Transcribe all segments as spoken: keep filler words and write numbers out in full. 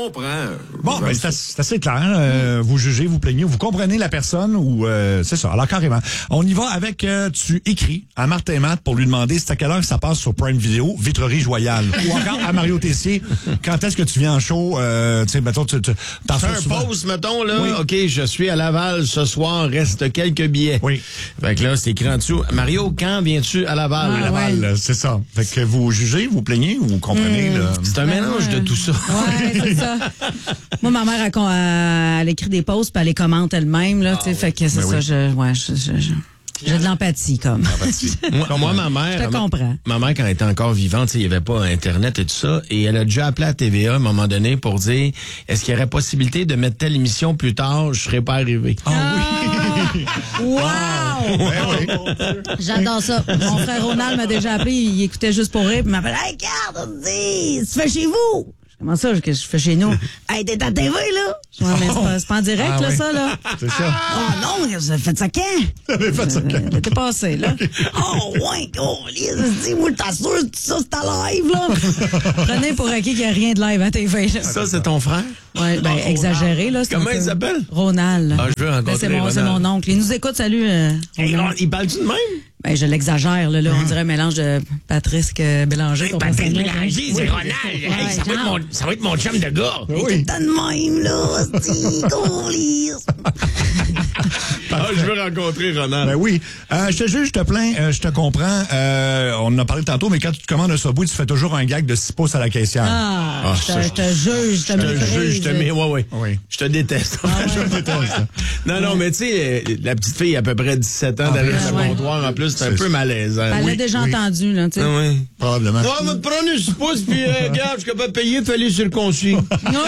comprends. Bon, ben, c'est, c'est assez clair. Euh, vous jugez, vous plaignez, vous comprenez la personne ou euh, c'est ça. Alors carrément. On y va avec, euh, tu écris à Martin Matt pour lui demander c'est à quelle heure que ça passe sur Prime Video, Vitrerie Joyale. Ou encore à Mario Tessier, quand est-ce que tu viens en show, euh, tu sais, mettons, tu, tu t'en Fais fais un souvent. pause, mettons, là. Oui. OK, je suis à Laval ce soir, reste quelques billets. Oui. Fait que là, c'est écrit en dessous. Mario, quand viens-tu à Laval? Ah, Laval, ouais. c'est ça. Fait que vous jugez, vous plaignez ou vous comprenez, Mm. là. C'est un mélange ouais. de tout ça. Ouais, c'est ça. Moi, ma mère, elle, con- elle, elle écrit des posts puis elle les commente elle-même, là, tu sais, fait que c'est Ben ça, oui. je, ouais, je, je, je- j'ai de l'empathie, comme. moi, moi, ma mère... Je te comprends. Ma, ma mère, quand elle était encore vivante, il n'y avait pas Internet et tout ça, et elle a déjà appelé à T V A à un moment donné pour dire, est-ce qu'il y aurait possibilité de mettre telle émission plus tard, je serais pas arrivé. Ah oui! Wow! Ben oui. J'adore ça. Mon frère Ronald m'a déjà appelé, il écoutait juste pour rire, puis il m'appelle, hey, regarde, on te dit, tu fais chez vous? Comment ça, que je fais chez nous? Hey, t'es à T V, là? Je dis, ouais, mais c'est pas, c'est pas en direct, Ah là, oui. ça, là. C'est ça. Oh non, vous avez fait ça quand? Vous avez fait ça quand? L'été passé, là. Oh, ouais, oh, dis moi, t'assures que ça, c'est à live, là. Prenez pour acquis qu'il n'y a rien de live à T V, là. Ça, c'est ton frère? Ouais, ben, exagéré, là. c'est Comment un peu- il s'appelle? Ronald. Ah, je veux rencontrer Ben, c'est mon, c'est Ronald. mon oncle. Il nous écoute, salut. Euh, Hey, Ronald. il parle-tu de même? Ben, je l'exagère, là, là. On dirait un mélange de Patrice que Bélanger. qu'on Patrick passe à nous. Bélanger, c'est Oui. Ronald. Hey, Ouais, ça, va être genre. mon, ça va être mon chum de gars. Oui. T'as de même, là, hostie, qu'on lise. Ah, je veux rencontrer Ronald. Ben oui. Euh, je te juge, je te plains, euh, je te comprends. Euh, on en a parlé tantôt, mais quand tu te commandes un Subway, tu fais toujours un gag de six pouces à la caissière. Ah, Ah, je te- ça, je te juge, je te Je te méprise. juge, je te mets, ouais, ouais. Oui. Je te déteste. Je le déteste. non, non, mais tu sais, euh, la petite fille à peu près dix-sept ans derrière ben, le ouais. comptoir, en plus, c'est un C'est peu ça. malaisant. Elle Oui. l'a déjà oui. entendu, là, tu sais. Ah, oui. Probablement. On va me prendre une six pouces, puis euh, regarde, je suis capable de payer, fallait sur le conçu. Non!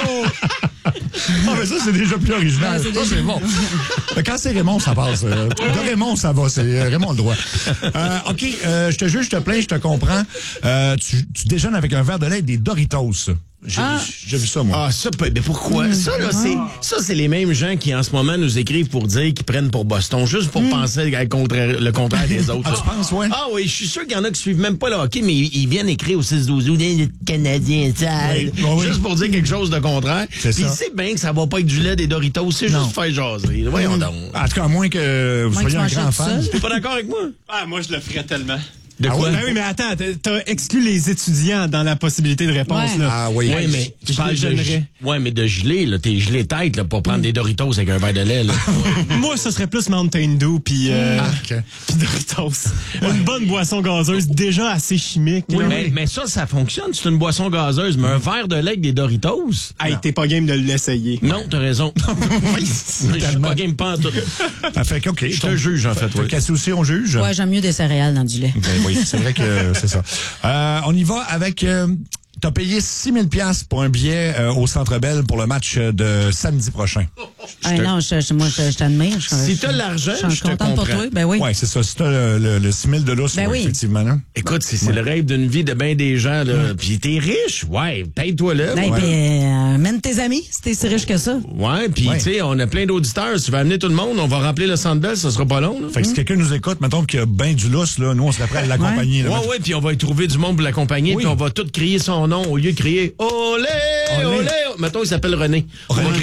Ah, mais ça, c'est déjà plus original. Ouais, c'est ça, déjà- c'est bon. Mais quand c'est Raymond, ça passe. Euh, de Raymond, ça va. C'est euh, Raymond le droit. Euh, OK, euh, je te juge, je te plains, je te comprends. Euh, tu, tu déjeunes avec un verre de lait et des Doritos. J'ai Ah. j'ai vu ça, moi. Ah, ça, peut- mais pourquoi? Ça, là, c'est, ça, c'est les mêmes gens qui, en ce moment, nous écrivent pour dire qu'ils prennent pour Boston, juste pour penser le contraire, le contraire des autres. Ah, là. tu penses, ouais? Ah oui, je suis sûr qu'il y en a qui suivent même pas le hockey, mais ils, ils viennent écrire au six douze les Canadiens sales, Oui, oui. juste pour dire quelque chose de contraire. C'est Puis ça. c'est bien que ça va pas être du lait des Doritos, c'est Non. juste faire jaser. Voyons donc. En tout cas, à moins que vous Moins que soyez tu un manges grand ça tout fan. seul. T'es pas d'accord avec moi? Ah, moi, je le ferais tellement. De Ah quoi? ouais? Ben oui, mais attends, t'as- t'as exclu les étudiants dans la possibilité de réponse, Ouais. là. Ah oui. Oui, mais je tu parles de, déjeunerais. ouais, mais de gelée, là. T'es gelé tête, là, pour prendre des Doritos avec un verre de lait, là. Moi, ce serait plus Mountain Dew puis euh, OK. puis Doritos. Une bonne boisson gazeuse déjà assez chimique. là. mais, mais ça, ça fonctionne. C'est une boisson gazeuse, mais un verre de lait avec des Doritos? Hey, t'es pas game de l'essayer. Non, t'as raison. Je suis pas game pas en tout. Ça fait que, OK. Je te juge, en fait, oui. Cassie aussi, on juge? Ouais, j'aime mieux des céréales dans du lait. Ben oui, c'est vrai que c'est ça. Euh, on y va avec... Euh, t'as payé six mille dollars pour un billet euh, au Centre Bell pour le match de samedi prochain. Ah non, je, je- moi, je, je t'admire. Je- Si je- t'as l'argent, je je suis te contente pour comprends. toi. Ben oui. Ouais, c'est ça. Si t'as le, le, le six mille dollars, Ben ouais, oui. effectivement. Là. Écoute, c'est c'est le rêve d'une vie de bien des gens, là. Puis t'es riche, ouais, paye-toi là. Hey, Ouais, puis, euh, mène tes amis, si t'es si riche que ça. ouais puis Ouais. tu sais, on a plein d'auditeurs. Si tu veux amener tout le monde, on va remplir le Centre Bell, ça sera pas long, là. Fait que si quelqu'un nous écoute, mettons qu'il y a ben du lousse, là, nous, on serait prêts à l'accompagner. là. Ouais, ouais, puis on va y trouver du monde pour l'accompagner, Oui. puis on va tout crier son nom au lieu de crier Olé, Olé. olé. Mettons, il s'appelle René. On va René.